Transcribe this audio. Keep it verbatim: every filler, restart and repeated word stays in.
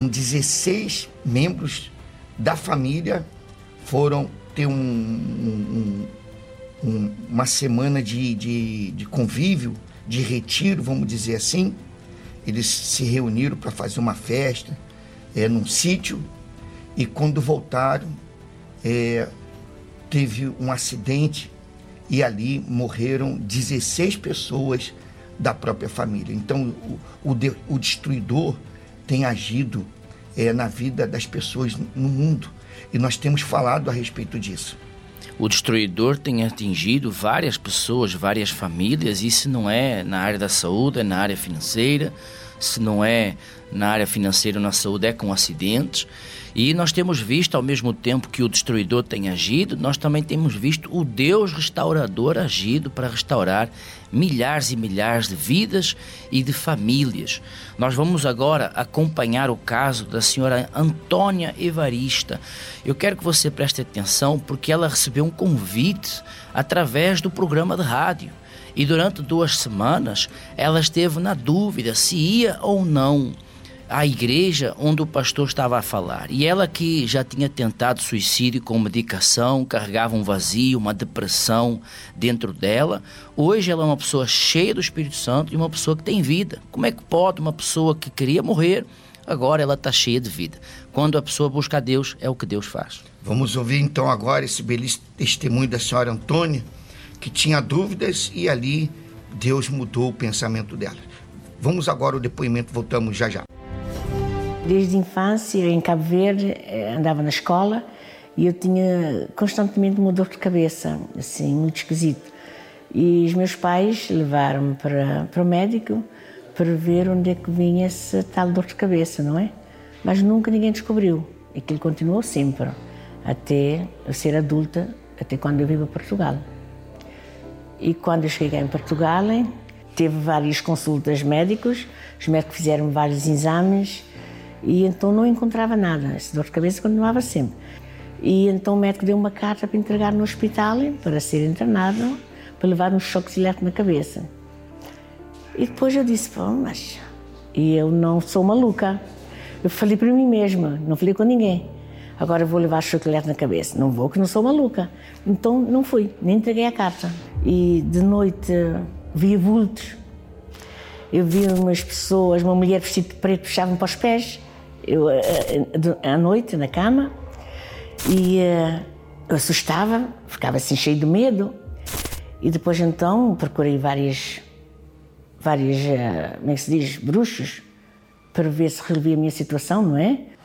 dezesseis membros da família foram ter um, um, um, uma semana de, de, de convívio, de retiro, vamos dizer assim. Eles se reuniram para fazer uma festa é, num sítio, e quando voltaram, é, teve um acidente e ali morreram dezesseis pessoas da própria família. Então, o, o, o destruidor tem agido é, na vida das pessoas no mundo, e nós temos falado a respeito disso. O destruidor tem atingido várias pessoas, várias famílias, e se não é na área da saúde, é na área financeira, se não é na área financeira ou na saúde, é com acidentes. E nós temos visto, ao mesmo tempo que o destruidor tem agido, nós também temos visto o Deus restaurador agido para restaurar milhares e milhares de vidas e de famílias. Nós vamos agora acompanhar o caso da senhora Antônia Evarista. Eu quero que você preste atenção, porque ela recebeu um convite através do programa de rádio. E durante duas semanas ela esteve na dúvida se ia ou não à igreja onde o pastor estava a falar. E ela, que já tinha tentado suicídio com medicação, carregava um vazio, uma depressão dentro dela, hoje ela é uma pessoa cheia do Espírito Santo e uma pessoa que tem vida. Como é que pode uma pessoa que queria morrer, agora ela está cheia de vida? Quando a pessoa busca a Deus, é o que Deus faz. Vamos ouvir então agora esse belíssimo testemunho da senhora Antônia, que tinha dúvidas, e ali Deus mudou o pensamento dela. Vamos agora ao depoimento, voltamos já já. Desde a infância, em Cabo Verde, andava na escola e eu tinha constantemente uma dor de cabeça, assim, muito esquisito. E os meus pais levaram-me para, para o médico para ver onde é que vinha essa tal dor de cabeça, não é? Mas nunca ninguém descobriu. Aquilo continuou sempre, até eu ser adulta, até quando eu vim para Portugal. E quando eu cheguei em Portugal, teve várias consultas médicos, os médicos fizeram vários exames, e então não encontrava nada, essa dor de cabeça continuava sempre. E então o médico deu uma carta para entregar no hospital, para ser internado, para levar um choque elétrico na cabeça. E depois eu disse, pô, mas e eu não sou maluca. Eu falei para mim mesma, não falei com ninguém. Agora vou levar choque elétrico na cabeça. Não vou, que não sou maluca. Então não fui, nem entreguei a carta. E de noite via vultos. Eu vi umas pessoas, uma mulher vestida de preto, puxavam para os pés. Eu, à noite, na cama, e uh, eu assustava, ficava assim cheio de medo. E depois então procurei várias, várias uh, como é que se diz, bruxos, para ver se resolvia a minha situação, não é?